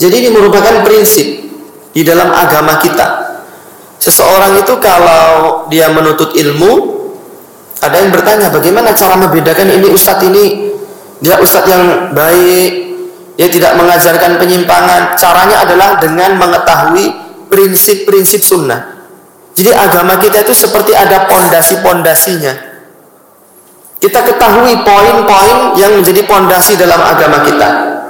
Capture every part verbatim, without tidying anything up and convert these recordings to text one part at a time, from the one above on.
Jadi ini merupakan prinsip di dalam agama kita. Seseorang itu kalau dia menuntut ilmu, ada yang bertanya bagaimana cara membedakan ini ustadz ini dia ustadz yang baik, dia tidak mengajarkan penyimpangan. Caranya adalah dengan mengetahui prinsip-prinsip sunnah. Jadi agama kita itu seperti ada pondasi-pondasinya. Kita ketahui poin-poin yang menjadi pondasi dalam agama kita.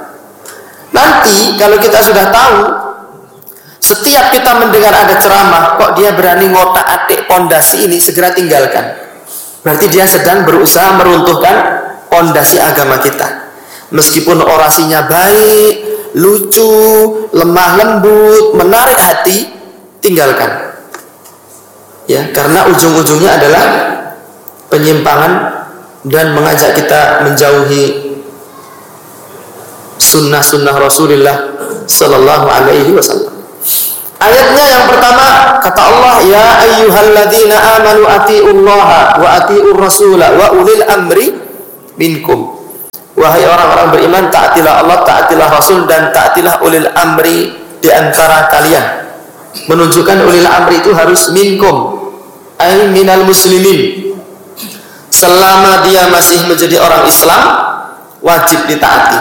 Nanti kalau kita sudah tahu, setiap kita mendengar ada ceramah, kok dia berani ngotak-atik pondasi ini, segera tinggalkan. Berarti dia sedang berusaha meruntuhkan pondasi agama kita. Meskipun orasinya baik, lucu, lemah lembut, menarik hati, tinggalkan. Ya, karena ujung-ujungnya adalah penyimpangan dan mengajak kita menjauhi sunnah-sunnah Rasulullah Sallallahu Alaihi Wasallam. Ayatnya yang pertama kata Allah, ya ayyuhalladzina amanu atiullaha wa atiur rasula wa ulil amri minkum. Wahai orang-orang beriman, taatilah Allah, taatilah Rasul, dan taatilah ulil amri di antara kalian. Menunjukkan ulil amri itu harus minkum, ay minal muslimin. Selama dia masih menjadi orang Islam, wajib ditaati.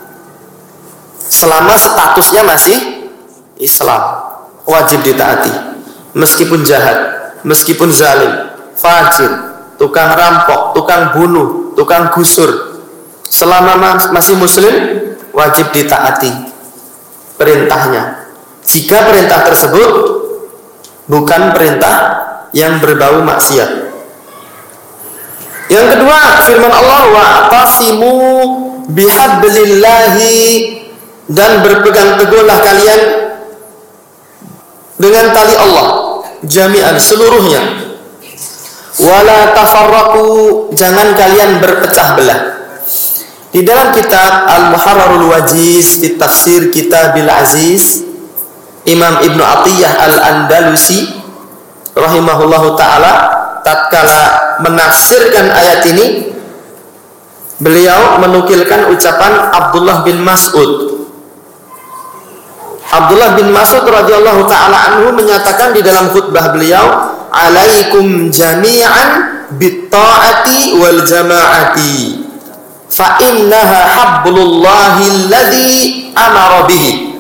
Selama statusnya masih Islam, wajib ditaati. Meskipun jahat, meskipun zalim, fajir, tukang rampok, tukang bunuh, tukang gusur, selama masih muslim, wajib ditaati perintahnya. Jika perintah tersebut bukan perintah yang berbau maksiat. Yang kedua, firman Allah, wa'tasimu bihablillahi, dan berpegang teguhlah kalian dengan tali Allah jami'an, seluruhnya. Wala tafarraqu, jangan kalian berpecah belah. Di dalam kitab Al-Muharrarul Wajiz di tafsir Kitabil Aziz, Imam Ibnu Athiyah Al-Andalusi rahimahullahu ta'ala tatkala menafsirkan ayat ini, beliau menukilkan ucapan Abdullah bin Mas'ud. Abdullah bin Mas'ud radhiyallahu ta'ala anhu menyatakan di dalam khutbah beliau, alaikum jami'an bitta'ati wal jama'ati fa innaha hablullahi alladhi amara bihi.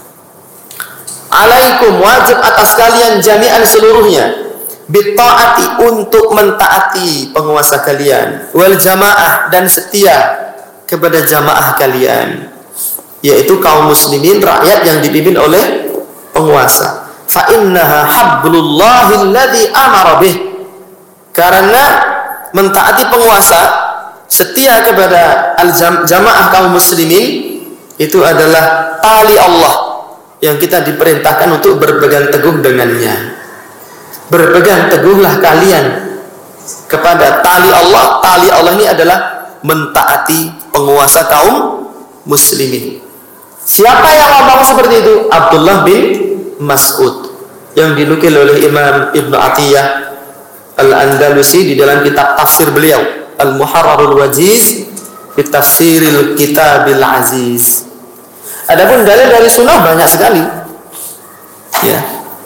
Alaikum, wajib atas kalian jami'an seluruhnya, bitta'ati, untuk mentaati penguasa kalian, wal jamaah, dan setia kepada jamaah kalian, yaitu kaum muslimin, rakyat yang dipimpin oleh penguasa. Fa innaha hablullahi alladhi amara bih, karena mentaati penguasa, setia kepada al-jamaah kaum muslimin, itu adalah tali Allah yang kita diperintahkan untuk berpegang teguh dengannya. Berpegang teguhlah kalian kepada tali Allah. Tali Allah ini adalah mentaati penguasa kaum muslimin. Siapa yang ngomong seperti itu? Abdullah bin Mas'ud, yang dinukil oleh Imam Ibnu Athiyah Al-Andalusi di dalam kitab tafsir beliau Al-Muharrarul Wajiz fi Tafsiril Kitabil Aziz. Adapun dalil dari sunnah banyak sekali, ya.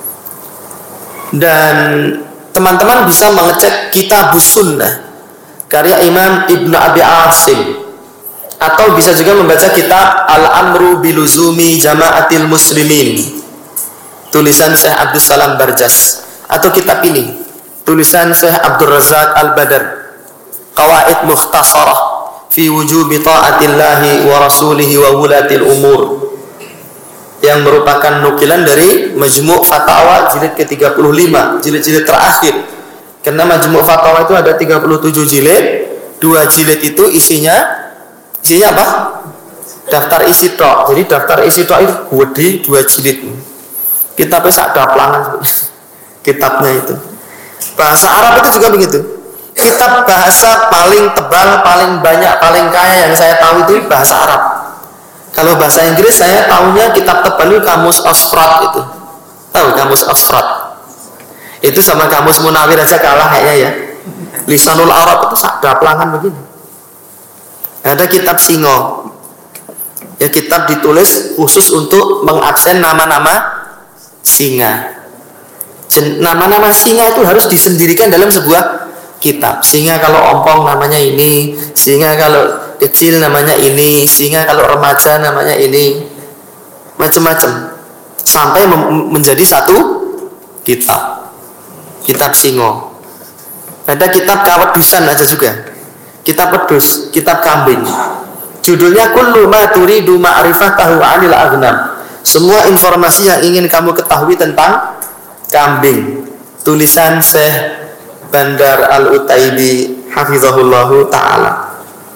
Dan teman-teman bisa mengecek Kitabus Sunnah karya Imam Ibnu Abi Asim, atau bisa juga membaca kitab Al-Amru Biluzumi Jama'atil Muslimin, tulisan Syekh Abdus Salam Barjas, atau kitab ini tulisan Syekh Abdul Razak Al-Badar, Qawaid Mukhtasarah fi wujubi ta'atillahi wa rasulihi wa wulatil umur, yang merupakan nukilan dari Majmu' Fatawa jilid ke tiga puluh lima, jilid-jilid terakhir. Karena Majmu' Fatawa itu ada tiga puluh tujuh jilid, dua jilid itu isinya isinya apa? Daftar isi tok. Jadi daftar isi tok itu gede, dua jilid. Kitabnya sak daplangan kitabnya itu. Bahasa Arab itu juga begitu. Kitab bahasa paling tebal, paling banyak, paling kaya yang saya tahu itu bahasa Arab. Kalau bahasa Inggris saya tahunya kitab tebal itu Kamus Oxford itu. Tahu Kamus Oxford? Itu sama Kamus Munawir aja kalah kayaknya ya. Lisanul Arab itu sak daplangan begini. Ada kitab Singo Ya, kitab ditulis khusus untuk mengabsen nama-nama singa. Nama-nama singa itu harus disendirikan dalam sebuah kitab. Singa kalau ompong namanya ini, singa kalau kecil namanya ini, singa kalau remaja namanya ini, macam-macam, sampai menjadi satu kitab. Kitab singo. Ada kitab kawedusan aja juga, kitab wedus, kitab kambing. Judulnya kullu ma turidu ma'rifatahu 'anil aghnam. Semua informasi yang ingin kamu ketahui tentang kambing. Tulisan Syekh Bandar Al-Utaibi hafizahullahu taala.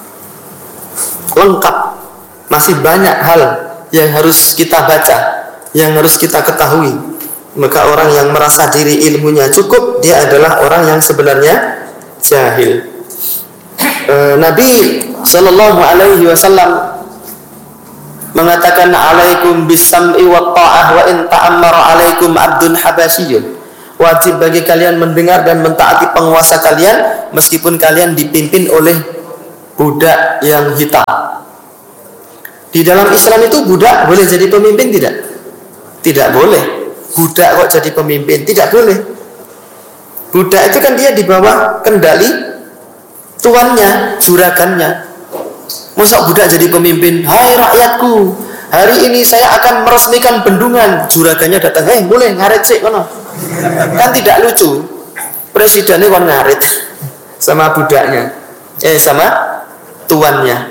Lengkap. Masih banyak hal yang harus kita baca, yang harus kita ketahui. Maka orang yang merasa diri ilmunya cukup, dia adalah orang yang sebenarnya jahil. e, Nabi Sallallahu Alaihi Wasallam mengatakan, alaikum bisam'i wa ta'ah wa in ta'ammara alaikum abdun habasyiyun. Wajib bagi kalian mendengar dan mentaati penguasa kalian meskipun kalian dipimpin oleh budak yang hitam. Di dalam Islam itu budak boleh jadi pemimpin tidak? Tidak boleh. Budak kok jadi pemimpin? Tidak boleh. Budak itu kan dia di bawah kendali tuannya, juragannya. Masa budak jadi pemimpin? Hai rakyatku, hari ini saya akan meresmikan bendungan. Juragannya datang, hei boleh ngarit sih kono. Kan tidak lucu. Presidennya kon ngarit sama budaknya, eh sama tuannya.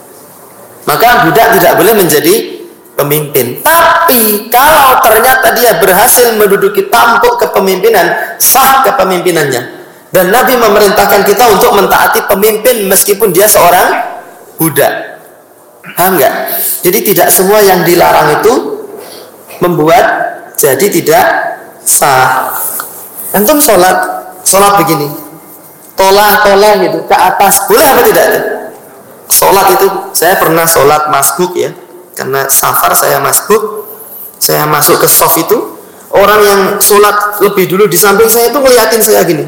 Maka budak tidak boleh menjadi pemimpin. Tapi kalau ternyata dia berhasil menduduki tampuk kepemimpinan, sah kepemimpinannya. Dan Nabi memerintahkan kita untuk mentaati pemimpin meskipun dia seorang budak. Paham enggak? Jadi tidak semua yang dilarang itu membuat jadi tidak sah. Antum sholat, sholat begini, tolah-tolah gitu ke atas, boleh apa tidak? Sholat itu, saya pernah sholat masbuk ya, karena safar saya masbuk, saya masuk ke sof itu, orang yang sholat lebih dulu di samping saya itu ngeliatin saya gini,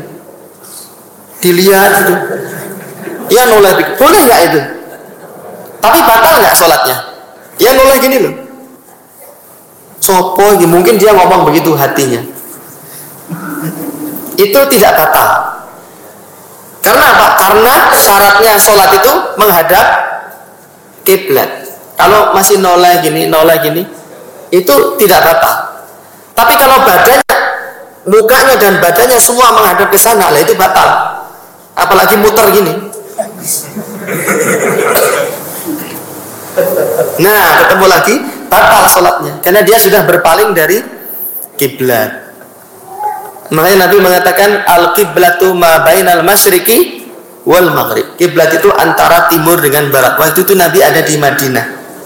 dilihat gitu, ya noleh, boleh nggak itu? Tapi batal nggak sholatnya? Ya noleh gini loh. Sopo, mungkin dia ngomong begitu hatinya. Itu tidak batal. Karena apa? Karena syaratnya sholat itu menghadap kiblat. Kalau masih noleh gini, noleh gini, itu tidak batal. Tapi kalau badannya, mukanya dan badannya semua menghadap ke sana, lah itu batal. Apalagi muter gini. Nah, ketemu lagi, batal sholatnya karena dia sudah berpaling dari kiblat. Makanya Nabi mengatakan al-kiblatu ma bainal masyriqi wal maghrib. Kiblat itu antara timur dengan barat. Waktu itu Nabi ada di Madinah.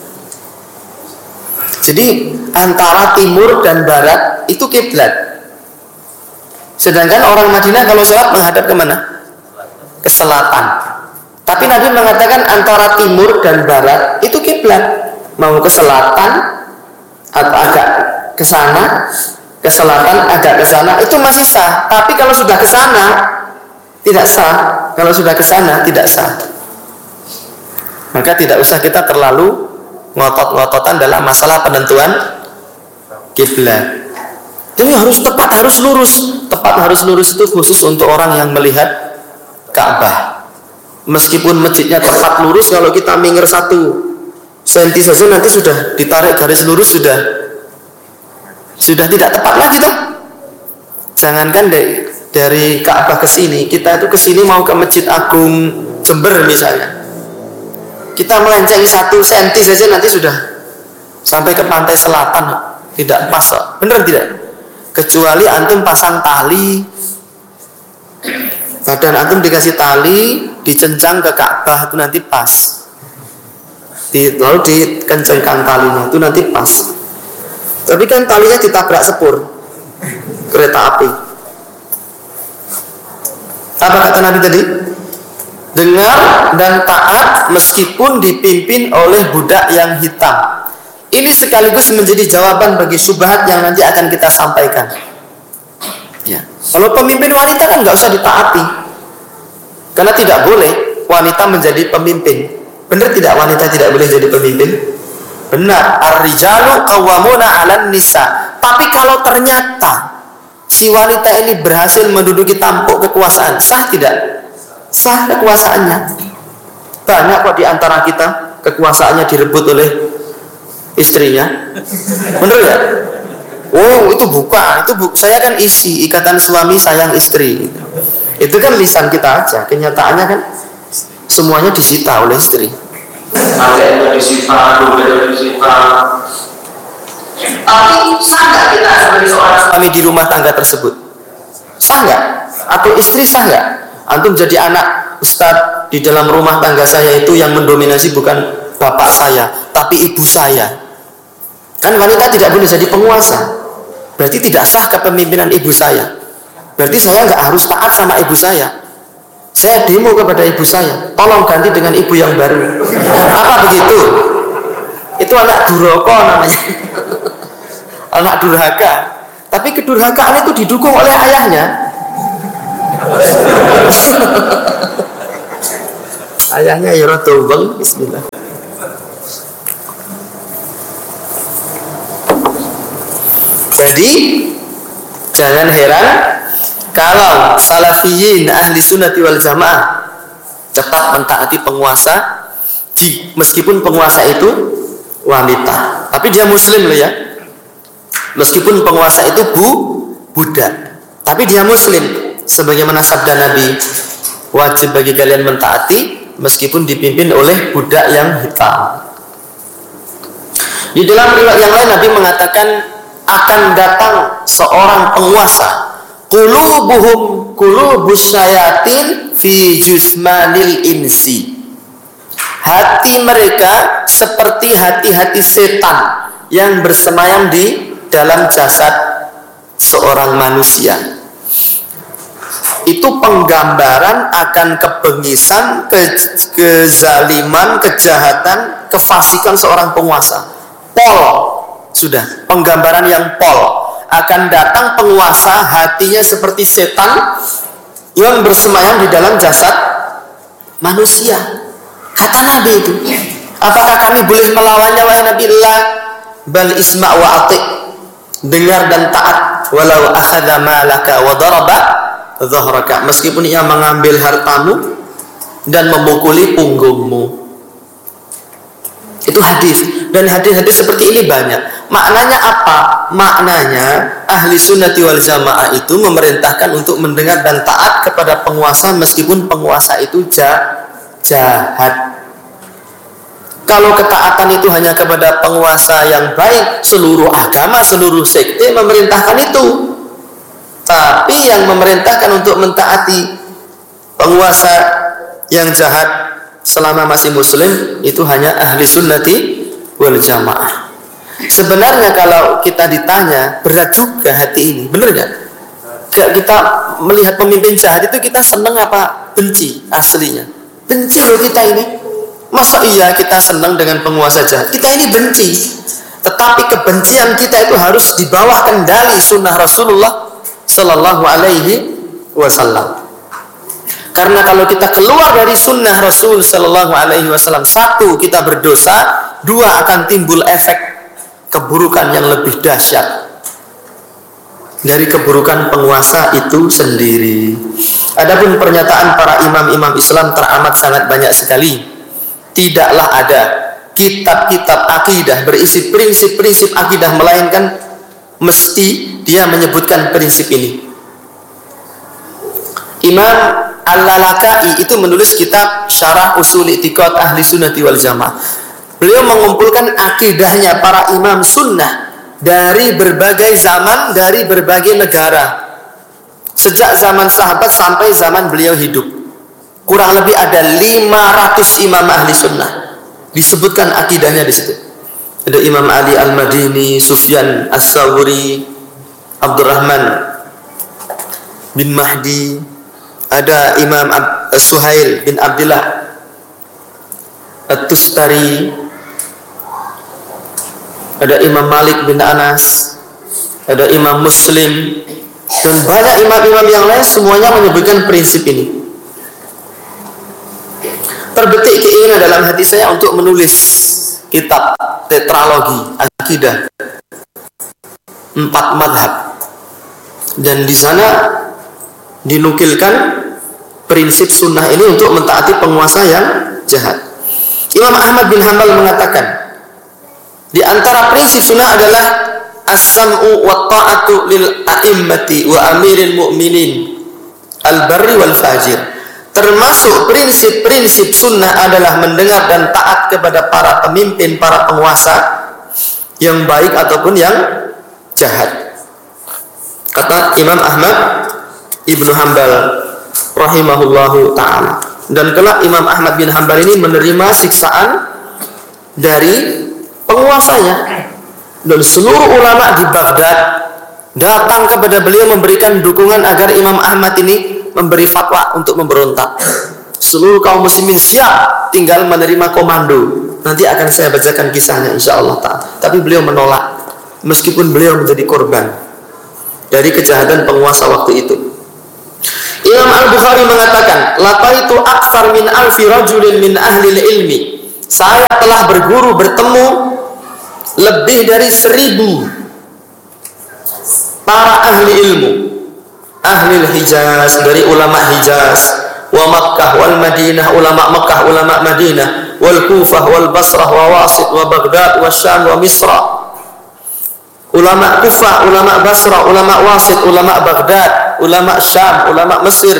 Jadi antara timur dan barat itu kiblat. Sedangkan orang Madinah kalau sholat menghadap ke mana? Ke selatan. Tapi Nabi mengatakan antara timur dan barat itu kiblat. Mau ke selatan atau agak ke sana, ke selatan agak ke sana, itu masih sah. Tapi kalau sudah ke sana tidak sah. Kalau sudah ke sana tidak sah. Maka tidak usah kita terlalu ngotot-ngototan dalam masalah penentuan kiblat. Jadi harus tepat, harus lurus. Tepat harus lurus itu khusus untuk orang yang melihat Ka'bah. Meskipun masjidnya tepat lurus, kalau kita minggir satu senti saja nanti sudah ditarik garis lurus, sudah sudah tidak tepat lagi toh. Jangankan dari, dari Ka'bah ke sini, kita itu ke sini mau ke Masjid Agung Jember misalnya, kita melenceng satu senti saja nanti sudah sampai ke pantai selatan, tidak pas, bener tidak? Kecuali antum pasang tali, badan antum dikasih tali, dicencang ke Ka'bah, itu nanti pas. Di, lalu dikencengkan talinya, itu nanti pas. Tapi kan talinya ditabrak sepur kereta api. Apa kata Nabi tadi? Dengar dan taat meskipun dipimpin oleh budak yang hitam. Ini sekaligus menjadi jawaban bagi syubhat yang nanti akan kita sampaikan. Ya. Kalau pemimpin wanita kan nggak usah ditaati, karena tidak boleh wanita menjadi pemimpin. Benar tidak wanita tidak boleh jadi pemimpin? benar, ar-rijalu qawwamuna 'alan nisa. Tapi kalau ternyata si wanita ini berhasil menduduki tampuk kekuasaan, sah tidak? Sah kekuasaannya. Banyak kok di antara kita kekuasaannya direbut oleh istrinya. Bener ya? Oh, itu bukan, itu bu saya kan isi ikatan suami sayang istri. Itu kan lisan kita aja, kenyataannya kan semuanya disita oleh istri. Adanya disita, dompetnya disita. Tapi sah nggak kita sebagai seorang suami di rumah tangga tersebut? Sah nggak? Atau istri sah nggak? Antum jadi anak Ustadz, di dalam rumah tangga saya itu yang mendominasi bukan bapak saya, tapi ibu saya. Kan wanita tidak boleh jadi penguasa. Berarti tidak sah kepemimpinan ibu saya. Berarti saya nggak harus taat sama ibu saya. Saya demo kepada ibu saya, tolong ganti dengan ibu yang baru. Apa begitu? Itu anak duroko namanya. Anak durhaka. Tapi kedurhakaan itu didukung oleh ayahnya. Ayahnya ya rotobeng. Bismillah. Jadi jangan heran kalau salafiyin ahli sunnati wal jamaah tetap mentaati penguasa, di, meskipun penguasa itu wanita, tapi dia muslim loh ya. Meskipun penguasa itu bu budak, tapi dia muslim. Sebagaimana sabda Nabi, wajib bagi kalian mentaati meskipun dipimpin oleh budak yang hitam. Di dalam riwayat yang lain Nabi mengatakan akan datang seorang penguasa, qulubuhum qulubus syayatin fi jusmanil insi. Hati mereka seperti hati-hati setan yang bersemayam di dalam jasad seorang manusia. Itu penggambaran akan kebengisan, ke kezaliman, kejahatan, kefasikan seorang penguasa. Pol, sudah, penggambaran yang pol. Akan datang penguasa, hatinya seperti setan yang bersemayam di dalam jasad manusia. Kata Nabi itu, apakah kami boleh melawannya wahai Nabi? La bal isma' wa ati', dengar dan taat, walau akhadha malaka wa daraba dhahraka, meskipun ia mengambil hartamu dan memukuli punggungmu. Itu hadis, dan hadis-hadis seperti ini banyak. Maknanya apa? Maknanya ahli sunnati wal jamaah itu memerintahkan untuk mendengar dan taat kepada penguasa meskipun penguasa itu jahat. Kalau ketaatan itu hanya kepada penguasa yang baik, seluruh agama, seluruh sekte memerintahkan itu. Tapi yang memerintahkan untuk mentaati penguasa yang jahat selama masih muslim itu hanya ahli sunnati wal jamaah. Sebenarnya kalau kita ditanya, berat juga hati ini, benar gak? Gak kita melihat pemimpin jahat itu kita senang apa benci aslinya? Benci loh kita ini. Masa iya kita senang dengan penguasa jahat? Kita ini benci. Tetapi kebencian kita itu harus di bawah kendali sunnah Rasulullah Sallallahu Alaihi Wasallam. Karena kalau kita keluar dari sunnah Rasul Sallallahu Alaihi Wasallam, satu, kita berdosa, dua, akan timbul efek keburukan yang lebih dahsyat dari keburukan penguasa itu sendiri. Adapun pernyataan para imam-imam Islam teramat sangat banyak sekali. Tidaklah ada kitab-kitab akidah berisi prinsip-prinsip akidah, melainkan mesti dia menyebutkan prinsip ini. Imam Al-Lalaka'i itu menulis kitab Syarah Usul I'tiqad Ahli Sunnati wal Jamaah. Beliau mengumpulkan akidahnya para imam sunnah dari berbagai zaman, dari berbagai negara, sejak zaman sahabat sampai zaman beliau hidup. Kurang lebih ada lima ratus imam ahli sunnah disebutkan akidahnya di situ. Ada Imam Ali Al-Madini, Sufyan As-Sawri, Abdurrahman bin Mahdi, ada Imam Ab- Suhail bin Abdullah At-Tustari, ada Imam Malik bin Anas, ada Imam Muslim, dan banyak imam-imam yang lain, semuanya menyebutkan prinsip ini. Terbetik keinginan dalam hati saya untuk menulis kitab tetralogi akidah, empat madhab, dan di sana dinukilkan prinsip sunnah ini untuk mentaati penguasa yang jahat. Imam Ahmad bin Hanbal mengatakan, di antara prinsip sunnah adalah as-sam'u wa ta'atu lil a'immati wa amiril mu'minin al-barri wal fajir. Termasuk prinsip-prinsip sunnah adalah mendengar dan taat kepada para pemimpin, para penguasa yang baik ataupun yang jahat. Kata Imam Ahmad Ibnu Hanbal rahimahullahu ta'ala. Dan kelak Imam Ahmad bin Hanbal ini menerima siksaan dari penguasanya, dan seluruh ulama di Baghdad datang kepada beliau memberikan dukungan agar Imam Ahmad ini memberi fatwa untuk memberontak. Seluruh kaum muslimin siap, tinggal menerima komando. Nanti akan saya bacakan kisahnya insyaallah ta'ala. Tapi beliau menolak, meskipun beliau menjadi korban dari kejahatan penguasa waktu itu. Imam Al-Bukhari mengatakan, laqaitu aktsar min alfi rajulin min ahli ilmi. Saya telah berguru, bertemu lebih dari seribu para ahli ilmu, ahli Hijaz, dari ulama Hijaz, wa Makkah wal Madinah, ulama Makkah, ulama Madinah, wal Kufah wal Basrah wa Wasit wa Baghdad wa Syam wa Misra. Ulama Kufah, ulama Basrah, ulama Wasit, ulama Baghdad, ulama Syam, ulama Mesir.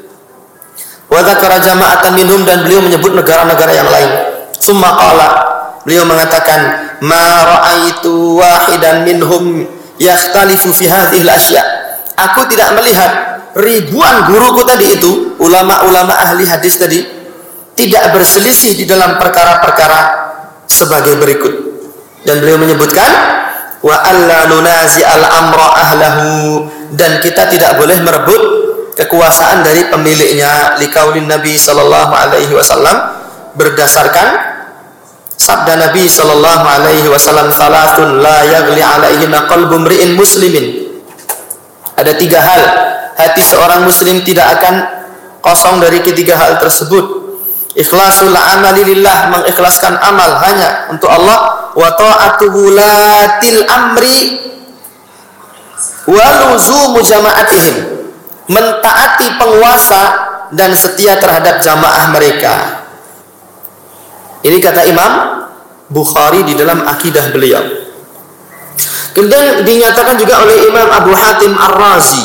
Wa dzakara jama'atan minhum, dan beliau menyebut negara-negara yang lain. Summa qala, beliau mengatakan, ma ra'aitu wahidan minhum yakhtalifu fi hadhihi al-asya'. Aku tidak melihat ribuan guruku tadi itu, ulama-ulama ahli hadis tadi, tidak berselisih di dalam perkara-perkara sebagai berikut. Dan beliau menyebutkan, wa alla nunazi al-amra ahlahu, dan kita tidak boleh merebut kekuasaan dari pemiliknya, liqaulin Nabi sallallahu alaihi wasallam, berdasarkan sabda Nabi sallallahu alaihi wasallam, salatun la yaghli alaihinna qalbu mri'in muslimin. Ada tiga hal hati seorang muslim tidak akan kosong dari ketiga hal tersebut. Ikhlasul amali lillah, mengikhlaskan amal hanya untuk Allah, wa ta'atuhu latil amri wa luzumu jama'atihim, mentaati penguasa dan setia terhadap jamaah mereka. Ini kata Imam Bukhari di dalam akidah beliau. Kemudian dinyatakan juga oleh Imam Abu Hatim Ar-Razi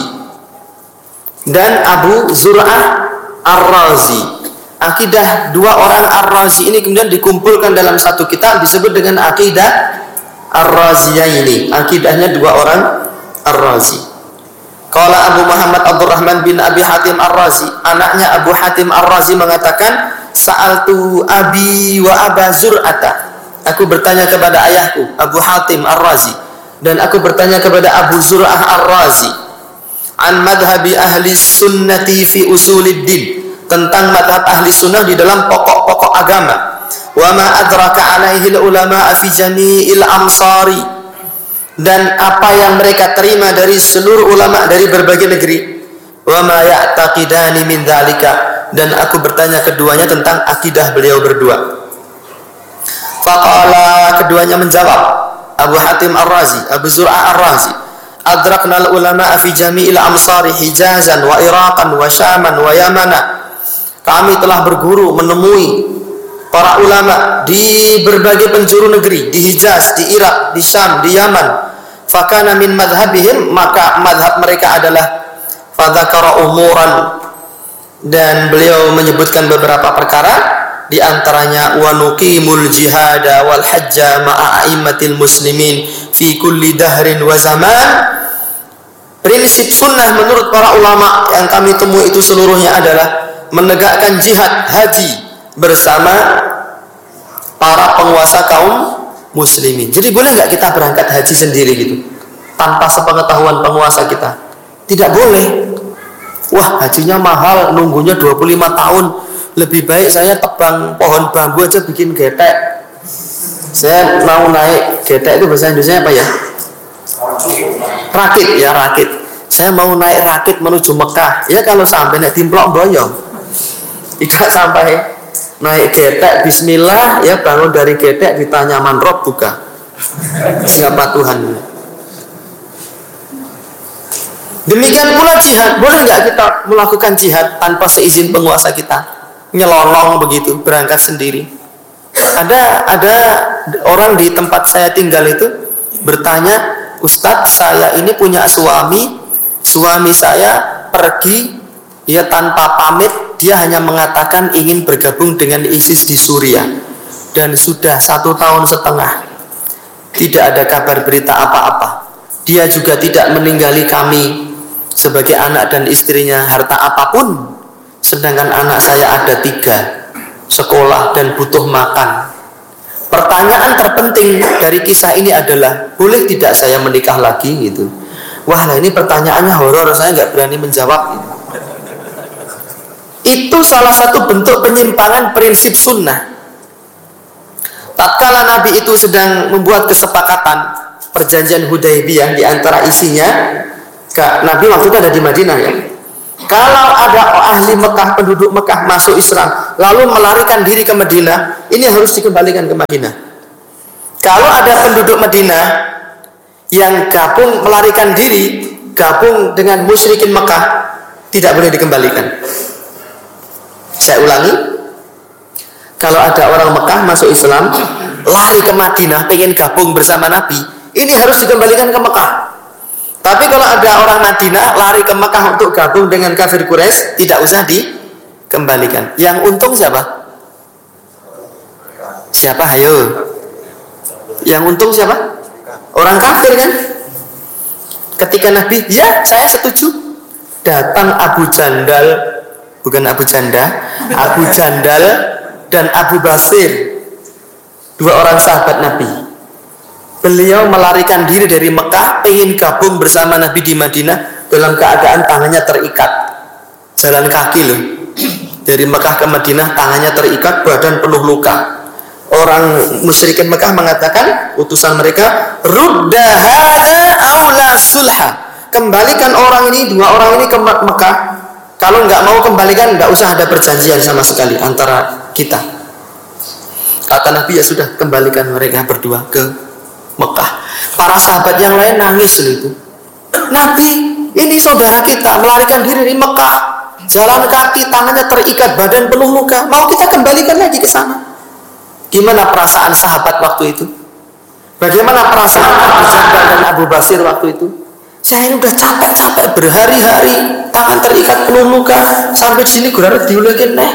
dan Abu Zur'ah Ar-Razi. Akidah dua orang Ar-Razi ini kemudian dikumpulkan dalam satu kitab disebut dengan akidah Ar-Raziyaini. Akidahnya dua orang Ar-Razi. Qala Abu Muhammad Abdurrahman bin Abi Hatim Ar-Razi, anaknya Abu Hatim Ar-Razi mengatakan, sa'altu abi wa Aba Zur'ata. Aku bertanya kepada ayahku Abu Hatim Ar-Razi, dan aku bertanya kepada Abu Zur'ah Ar-Razi, an madhabi ahli sunnati fi usuliddin, tentang madhab ahli sunnah di dalam pokok-pokok agama. Wa ma adraka alaihi ulama fi jami'il amsari, dan apa yang mereka terima dari seluruh ulama dari berbagai negeri. Wa ma ya'taqidani min dzalika, dan aku bertanya keduanya tentang akidah beliau berdua. Faqala, keduanya menjawab, Abu Hatim Ar-Razi, Abu Zur'ah Ar-Razi, adraknal ulama fi jami'il amsari Hijazan wa Iraqan wa Syaman wa Yamana. Kami telah berguru, menemui para ulama di berbagai penjuru negeri, di Hijaz, di Irak, di Syam, di Yaman. Fakana min madhabihim, maka madhab mereka adalah fadzakara umuran, dan beliau menyebutkan beberapa perkara, di antaranya wa nuqimul jihada wal hajja ma'a a'immatil muslimin fi kulli dahrin wa zaman. Prinsip sunnah menurut para ulama yang kami temui itu seluruhnya adalah menegakkan jihad, haji bersama para penguasa kaum muslimin. Jadi boleh nggak kita berangkat haji sendiri gitu, tanpa sepengetahuan penguasa kita? Tidak boleh. Wah, hajinya mahal, nunggunya dua puluh lima tahun. Lebih baik saya tebang pohon bambu aja bikin getek. Saya mau naik getek, itu bahasa Indonesia apa ya? Rakit ya, rakit. Saya mau naik rakit menuju Mekah. Ya kalau sampai naik timplok boyong. Tidak sampai naik getek bismillah ya, bangun dari getek ditanya man rob buka siapa Tuhan. Demikian pula jihad, boleh nggak kita melakukan jihad tanpa seizin penguasa kita, nyelonong begitu berangkat sendiri? Ada ada orang di tempat saya tinggal itu bertanya, Ustadz saya ini punya suami, suami saya pergi ya tanpa pamit, dia hanya mengatakan ingin bergabung dengan ISIS di Suriah dan sudah satu tahun setengah tidak ada kabar berita apa-apa. Dia juga tidak meninggali kami sebagai anak dan istrinya harta apapun, sedangkan anak saya ada tiga, sekolah dan butuh makan. Pertanyaan terpenting dari kisah ini adalah, boleh tidak saya menikah lagi gitu? Wah, nah ini pertanyaannya horor, saya nggak berani menjawab gitu. Itu salah satu bentuk penyimpangan prinsip sunnah. Tatkala Nabi itu sedang membuat kesepakatan perjanjian Hudaybiyah, di antara isinya, Nabi waktu itu ada di Madinah ya. Kalau ada ahli Mekah, penduduk Mekah masuk Islam lalu melarikan diri ke Madinah, ini harus dikembalikan ke Madinah. Kalau ada penduduk Madinah yang gabung melarikan diri, gabung dengan musyrikin Mekah, tidak boleh dikembalikan. Saya ulangi, kalau ada orang Mekah masuk Islam lari ke Madinah pengen gabung bersama Nabi, ini harus dikembalikan ke Mekah. Tapi kalau ada orang Madinah lari ke Mekah untuk gabung dengan kafir Quraisy, tidak usah dikembalikan. Yang untung siapa? Siapa? Hayo. Yang untung siapa? Orang kafir kan? Ketika Nabi, ya saya setuju, datang Abu Jandal, bukan Abu Janda, Abu Jandal dan Abu Basir, dua orang sahabat Nabi. Beliau melarikan diri dari Mekah, ingin gabung bersama Nabi di Madinah dalam keadaan tangannya terikat, jalan kaki loh, dari Mekah ke Madinah tangannya terikat, badan penuh luka. Orang musyrikin Mekah mengatakan, utusan mereka, rudda hadza aula sulha, kembalikan orang ini, dua orang ini ke Mekah. Kalau nggak mau kembalikan, nggak usah ada perjanjian sama sekali antara kita. Kata Nabi, ya sudah, kembalikan mereka berdua ke Mekah. Para sahabat yang lain nangis itu. Nabi, ini saudara kita melarikan diri dari Mekah, jalan kaki, tangannya terikat, badan penuh luka, mau kita kembalikan lagi ke sana. Gimana perasaan sahabat waktu itu? Bagaimana perasaan Abu Jandal dan Abu Basir waktu itu? Saya ini udah capek-capek berhari-hari, tangan terikat penuh luka, sampai di sini gue harus diulekin nih.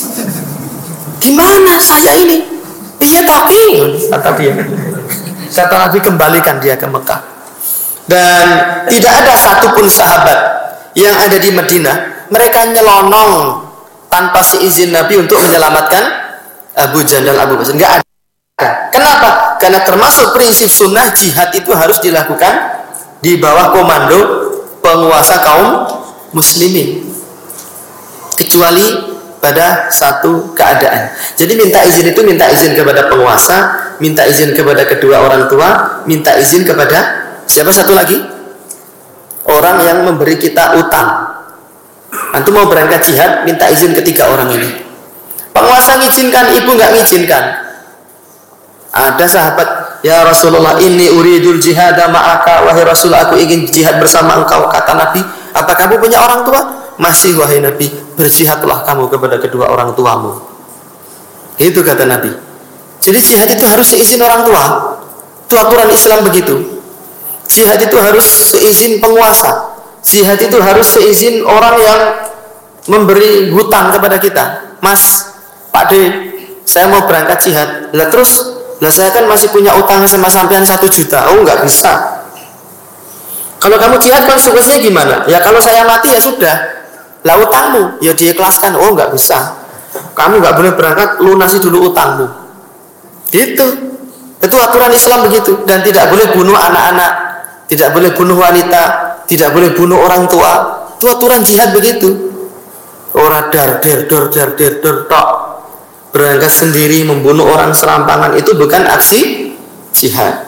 Gimana saya ini? Iya tapi, kata dia. Kata Nabi, kembalikan dia ke Mekah. Dan tidak ada satupun sahabat yang ada di Madinah, mereka nyelonong tanpa seizin Nabi untuk menyelamatkan Abu Jandal, Abu Basir. Enggak ada. Kenapa? Karena termasuk prinsip sunnah, jihad itu harus dilakukan di bawah komando penguasa kaum muslimin, kecuali pada satu keadaan. Jadi minta izin itu minta izin kepada penguasa, minta izin kepada kedua orang tua, minta izin kepada siapa satu lagi? Orang yang memberi kita utang. Antum mau berangkat jihad, minta izin ketiga orang ini. Penguasa ngizinkan, ibu nggak ngizinkan. Ada sahabat, ya Rasulullah, ini uridul jihada ma'aka, wahai Rasul, aku ingin jihad bersama engkau. Kata Nabi, apa kamu punya orang tua? Masih, wahai Nabi, berjihadlah kamu kepada kedua orang tuamu. Itu kata Nabi. Jadi jihad itu harus seizin orang tua. Itu aturan Islam begitu. Jihad itu harus seizin penguasa. Jihad itu harus seizin orang yang memberi hutang kepada kita. Mas, Pak D, saya mau berangkat jihad. Lah terus, lah saya kan masih punya utang sama sampean satu juta. Oh, nggak bisa. Kalau kamu jihad konsekuensinya gimana? Ya kalau saya mati ya sudah. Lah utangmu ya diikhlaskan. Oh, nggak bisa. Kamu nggak boleh berangkat, lunasi dulu utangmu. Gitu. Itu aturan Islam begitu. Dan tidak boleh bunuh anak-anak, tidak boleh bunuh wanita, tidak boleh bunuh orang tua. Itu aturan jihad begitu. Orang dar der dor dar der dor tok, berangkat sendiri membunuh orang serampangan, itu bukan aksi jihad.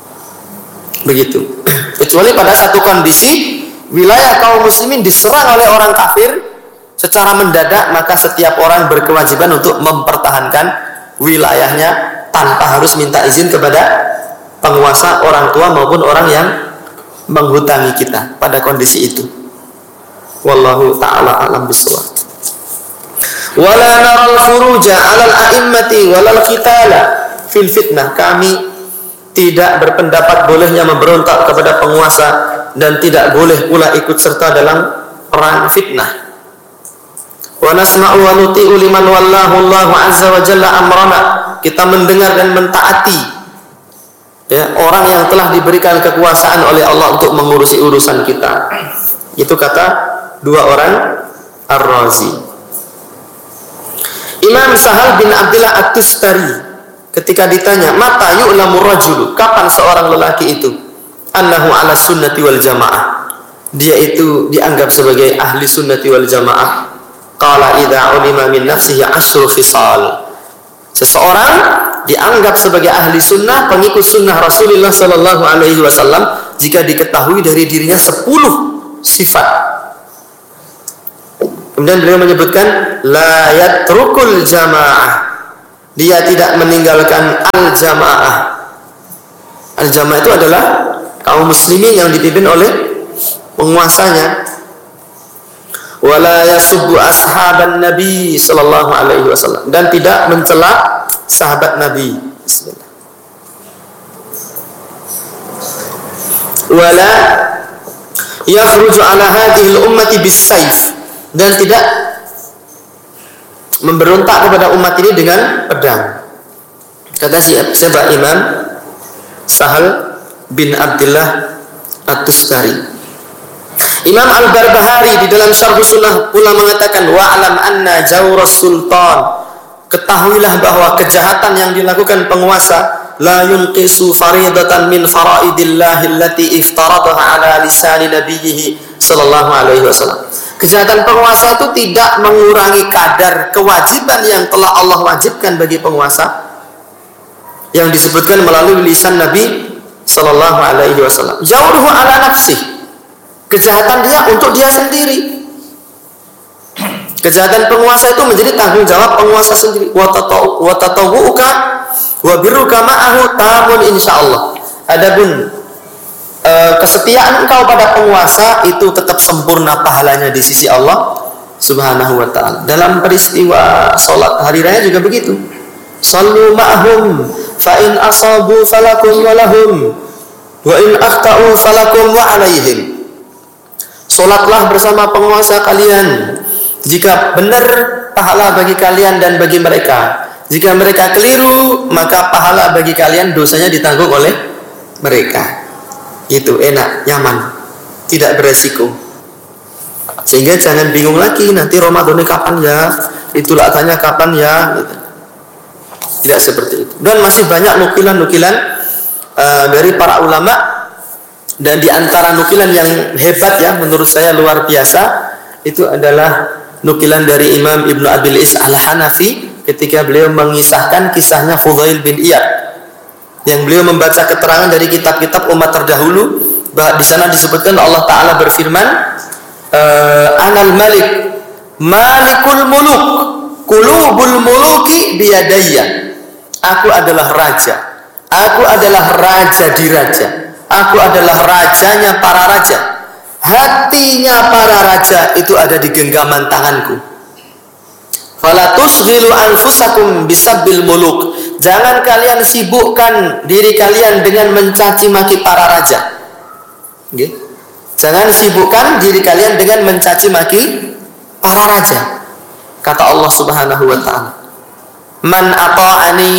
Begitu. Kecuali pada satu kondisi, wilayah kaum muslimin diserang oleh orang kafir, secara mendadak, maka setiap orang berkewajiban untuk mempertahankan wilayahnya tanpa harus minta izin kepada penguasa, orang tua maupun orang yang menghutangi kita pada kondisi itu. Wallahu ta'ala a'lam bishawab. Wala naral furuja 'alal a'immati walal qitala fil fitnah. Kami tidak berpendapat bolehnya memberontak kepada penguasa dan tidak boleh pula ikut serta dalam perang fitnah. Wa nasma'u wa nuti'u liman wallahu Allahu 'azza wa jalla amrana. Kita mendengar dan mentaati ya, orang yang telah diberikan kekuasaan oleh Allah untuk mengurusi urusan kita. Itu kata dua orang Ar-Razi. Imam Sahal bin Abdullah At-Tustari ketika ditanya, "Mata yu'lamu rajulu?" Kapan seorang lelaki itu annahu 'ala sunnati wal jamaah? Dia itu dianggap sebagai ahli sunnati wal jamaah. Qala idza 'ulima min nafsihi asyru khisal. Seseorang dianggap sebagai ahli sunnah, pengikut sunnah Rasulullah sallallahu alaihi wasallam jika diketahui dari dirinya sepuluh sifat. Kemudian beliau menyebutkan la yatrukul jamaah. Dia tidak meninggalkan al-jamaah. Al-jamaah itu adalah kaum muslimin yang dipimpin oleh penguasanya. Wala yasubbu ashaban nabi sallallahu alaihi wasallam, dan tidak mencela sahabat Nabi. Bismillah. Wala yakhruju ala hadhihi al-ummati bis-sayf, dan tidak memberontak kepada umat ini dengan pedang. Kata siapa? Imam Sahal bin Abdullah At-Tustari. Imam Al-Barbahari di dalam Syarh Sunnah pula mengatakan, wa'lam anna jawras sultan, ketahuilah bahwa kejahatan yang dilakukan penguasa la yunqisu faridatan min faraidillahi allati iftaradaha ala lisani nabiyhi sallallahu alaihi wasallam. Kejahatan penguasa itu tidak mengurangi kadar kewajiban yang telah Allah wajibkan bagi penguasa yang disebutkan melalui lisan Nabi sallallahu alaihi wasallam. Jawruhu ala nafsi, kejahatan dia untuk dia sendiri. Kejahatan penguasa itu menjadi tanggung jawab penguasa sendiri. Wa tatawuka wa birruka ma'ahu tamun insyaallah. Adapun e, kesetiaan engkau pada penguasa itu tetap sempurna pahalanya di sisi Allah Subhanahu wa taala. Dalam peristiwa salat hari raya juga begitu. Sallu ma'hum fa in asabu falakum wa lahum wa in akhta'u falakum wa alaihim. Salatlah bersama penguasa kalian. Jika benar, pahala bagi kalian dan bagi mereka. Jika mereka keliru, maka pahala bagi kalian, dosanya ditanggung oleh mereka. Itu enak, nyaman, tidak beresiko. Sehingga jangan bingung lagi nanti Ramadan kapan ya, itulah tanya kapan ya. Gitu. Tidak seperti itu. Dan masih banyak nukilan-nukilan uh, dari para ulama. Dan di antara nukilan yang hebat ya, menurut saya luar biasa, itu adalah nukilan dari Imam Ibnu Abil Is Al-Hanafi ketika beliau mengisahkan kisahnya Fudail bin Iyad, yang beliau membaca keterangan dari kitab-kitab umat terdahulu. Bahwa di sana disebutkan Allah Ta'ala berfirman, Anal Malik Malikul Muluk Kulubul Muluki biyadayya. Aku adalah raja, aku adalah raja di raja, aku adalah rajanya para raja. Hatinya para raja itu ada di genggaman tanganku. Fala tusghilu anfusakum bisabbil muluk. Jangan kalian sibukkan diri kalian dengan mencaci maki para raja. Okay? Jangan sibukkan diri kalian dengan mencaci maki para raja. Kata Allah Subhanahu wa taala, Man ata'ani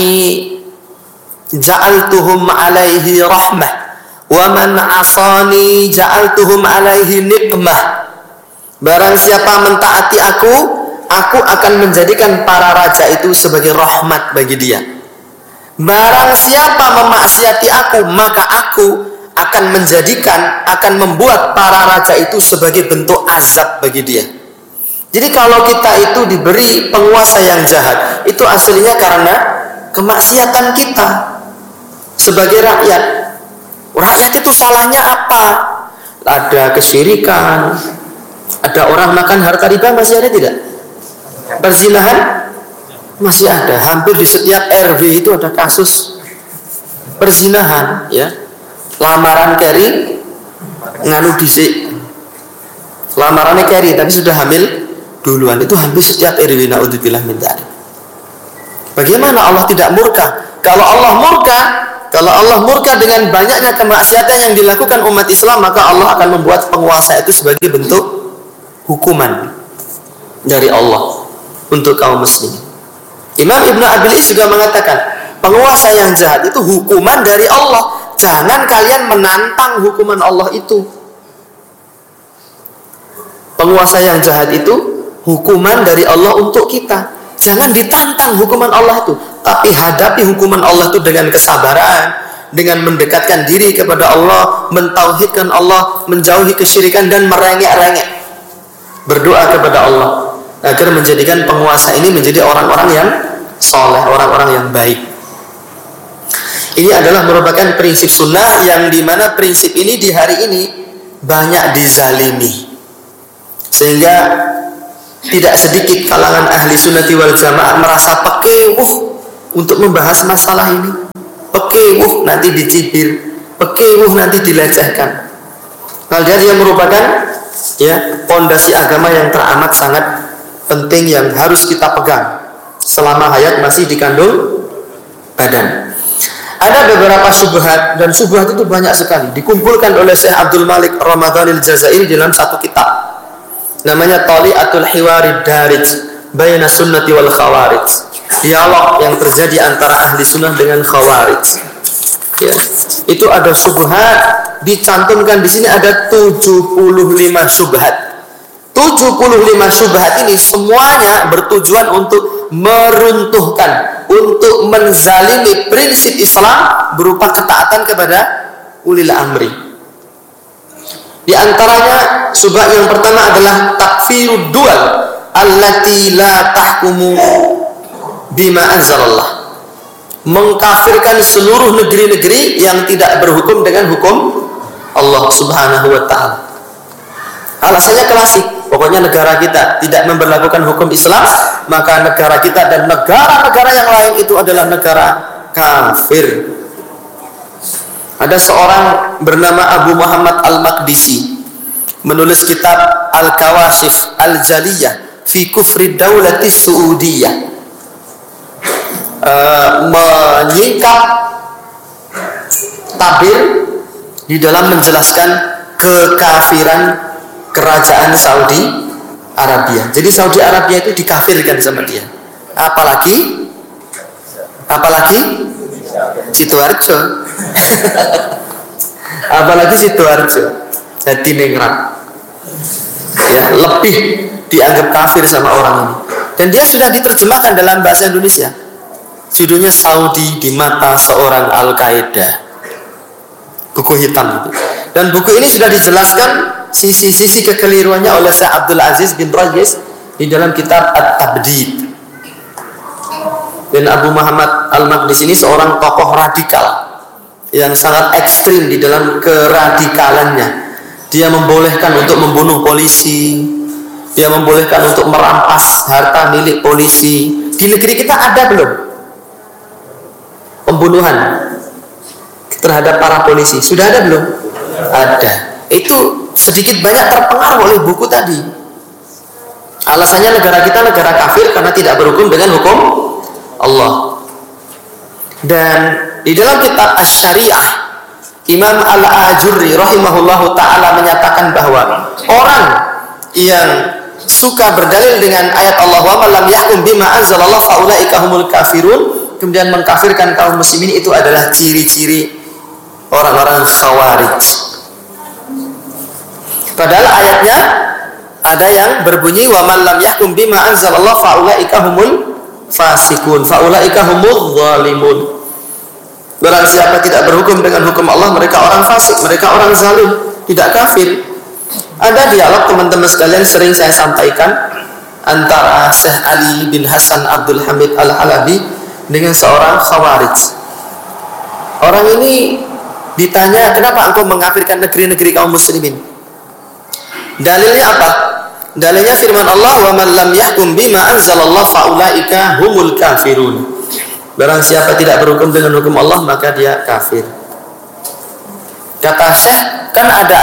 ja'altuhum alaihi rahmah wa man asani ja'altuhum alaihi nikmah. Barang siapa mentaati aku, aku akan menjadikan para raja itu sebagai rahmat bagi dia. Barang siapa memaksiati aku, maka aku akan menjadikan, akan membuat para raja itu sebagai bentuk azab bagi dia. Jadi kalau kita itu diberi penguasa yang jahat, itu aslinya karena kemaksiatan kita sebagai rakyat. Rakyat itu salahnya apa? Ada kesyirikan, Ada orang makan harta riba masih ada tidak? Perzinahan masih ada. Hampir di setiap R W itu ada kasus perzinahan, ya. Lamaran keri nganu dhisik. Lamarannya keri tapi sudah hamil duluan. Itu hampir setiap R W, naudzubillah min dzalik. Bagaimana Allah tidak murka? Kalau Allah murka, kalau Allah murka dengan banyaknya kemaksiatan yang dilakukan umat Islam, maka Allah akan membuat penguasa itu sebagai bentuk hukuman dari Allah untuk kaum muslimin. Imam Ibnu Abil Is juga mengatakan, penguasa yang jahat itu hukuman dari Allah. Jangan kalian menantang hukuman Allah itu. Penguasa yang jahat itu hukuman dari Allah untuk kita. Jangan ditantang hukuman Allah itu, tapi hadapi hukuman Allah itu dengan kesabaran, dengan mendekatkan diri kepada Allah, mentauhidkan Allah, menjauhi kesyirikan dan merengek-rengek. Berdoa kepada Allah agar menjadikan penguasa ini menjadi orang-orang yang soleh, orang-orang yang baik. Ini adalah merupakan prinsip sunnah yang dimana prinsip ini di hari ini banyak dizalimi, sehingga tidak sedikit kalangan ahli sunnati wal jamaah merasa pekewuh untuk membahas masalah ini. Pekewuh nanti dicibir, pekewuh nanti dilecehkan. Padahal dia merupakan ya pondasi agama yang teramat sangat penting yang harus kita pegang selama hayat masih dikandung badan. Ada beberapa syubhat, dan syubhat itu banyak sekali dikumpulkan oleh Syekh Abdul Malik Ramadhanil Jazairi dalam satu kitab namanya Tali'atul Hiwarid Darij Baina Sunnati wal Khawarij, dialog yang terjadi antara ahli sunnah dengan khawarij. Ya, itu ada syubhat dicantumkan di sini ada tujuh puluh lima syubhat. tujuh puluh lima syubhat ini semuanya bertujuan untuk meruntuhkan, untuk menzalimi prinsip Islam berupa ketaatan kepada ulil amri. Di antaranya syubhat yang pertama adalah takfirud dual allati la tahkumu bima anzalallah. Mengkafirkan seluruh negeri-negeri yang tidak berhukum dengan hukum Allah Subhanahu wa ta'ala. Alasannya klasik, pokoknya negara kita tidak memberlakukan hukum Islam, maka negara kita dan negara-negara yang lain itu adalah negara kafir. Ada seorang bernama Abu Muhammad Al-Maqdisi menulis kitab Al-Kawashif Al-Jaliyah fi Kufri Daulati Saudiyah, uh, menyingkap tabir di dalam menjelaskan kekafiran kerajaan Saudi Arabia. Jadi Saudi Arabia itu dikafirkan sama dia. Apalagi apalagi Sidoarjo. Apalagi Sidoarjo. Jadi ningrat. Ya, lebih dianggap kafir sama orang ini. Dan dia sudah diterjemahkan dalam bahasa Indonesia. Judulnya Saudi di Mata Seorang Al-Qaeda. Buku hitam itu. Dan buku ini sudah dijelaskan sisi-sisi kekeliruannya oleh Syekh Abdul Aziz bin Rajis di dalam kitab At-Tabdid. Dan Abu Muhammad Al-Maqdisi ini seorang tokoh radikal yang sangat ekstrim di dalam keradikalannya. Dia membolehkan untuk membunuh polisi, dia membolehkan untuk merampas harta milik polisi. Di negeri kita ada belum pembunuhan terhadap para polisi? Sudah ada belum? Ada. Itu sedikit banyak terpengaruh oleh buku tadi. Alasannya negara kita negara kafir karena tidak berhukum dengan hukum Allah. Dan di dalam kitab Asy-Syariah, Imam Al-Ajurri rahimahullahu ta'ala menyatakan bahwa orang yang suka berdalil dengan ayat Allah wa man lam yahkum bima anzalallahu fa ulaika humul kafirun, kemudian mengkafirkan kaum muslimin, itu adalah ciri-ciri orang-orang khawarij. Padahal ayatnya ada yang berbunyi wa man lam yahkum bima anzalallahu fa ulaika humul fasikun fa ulaika humul zalimun. Barang siapa tidak berhukum dengan hukum Allah, mereka orang fasik, mereka orang zalim, tidak kafir. Ada dialog teman-teman sekalian sering saya sampaikan antara Syekh Ali bin Hasan Abdul Hamid Al-Halabi dengan seorang khawarij. Orang ini ditanya, kenapa engkau mengkafirkan negeri-negeri kaum muslimin? Dalilnya apa? Dalilnya firman Allah, "Wa man lam yahkum bima anzalallah faulaika humul kafirun." Barang siapa tidak berhukum dengan hukum Allah, maka dia kafir. Kata Syekh, kan ada